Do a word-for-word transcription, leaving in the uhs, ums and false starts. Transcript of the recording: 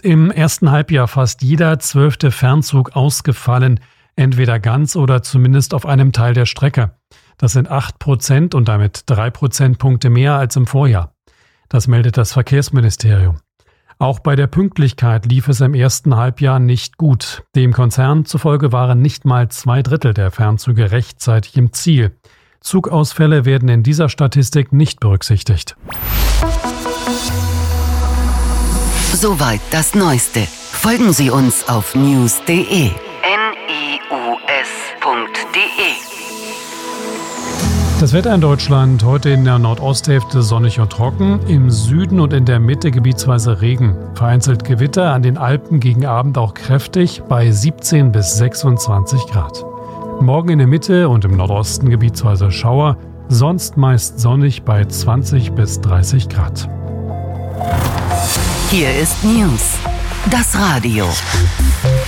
im ersten Halbjahr fast jeder zwölfte Fernzug ausgefallen, entweder ganz oder zumindest auf einem Teil der Strecke. Das sind acht Prozent und damit drei Prozentpunkte mehr als im Vorjahr. Das meldet das Verkehrsministerium. Auch bei der Pünktlichkeit lief es im ersten Halbjahr nicht gut. Dem Konzern zufolge waren nicht mal zwei Drittel der Fernzüge rechtzeitig im Ziel. Zugausfälle werden in dieser Statistik nicht berücksichtigt. Soweit das Neueste. Folgen Sie uns auf news punkt de. N I U S punkt de. Das Wetter in Deutschland heute in der Nordosthälfte sonnig und trocken, im Süden und in der Mitte gebietsweise Regen. Vereinzelt Gewitter, an den Alpen gegen Abend auch kräftig bei siebzehn bis sechsundzwanzig Grad. Morgen in der Mitte und im Nordosten gebietsweise Schauer, sonst meist sonnig bei zwanzig bis dreißig Grad. Hier ist News, das Radio.